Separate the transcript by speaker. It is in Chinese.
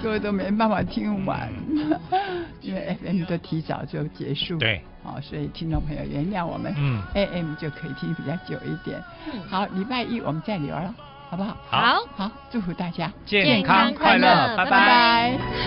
Speaker 1: 歌都没办法听完，因为 FM 都提早就结束。
Speaker 2: 对，
Speaker 1: 好，所以听众朋友原谅我们，AM 就可以听比较久一点。好，礼拜一我们再聊了，好不好？
Speaker 2: 好，
Speaker 1: 好，祝福大家
Speaker 2: 健康快乐，拜拜。